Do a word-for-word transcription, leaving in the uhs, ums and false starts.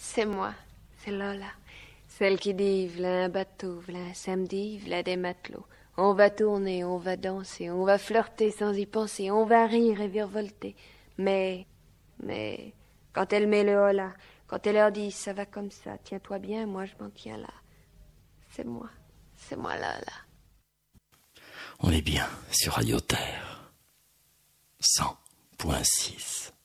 C'est moi, c'est Lola. Celle qui dit, v'là un bateau, v'là un samedi, v'là des matelots. On va tourner, on va danser, on va flirter sans y penser, on va rire et virevolter. Mais, mais, quand elle met le hola, quand elle leur dit, ça va comme ça, tiens-toi bien, moi je m'en tiens là. C'est moi, c'est moi Lola. On est bien sur Radio Terre. cent point six.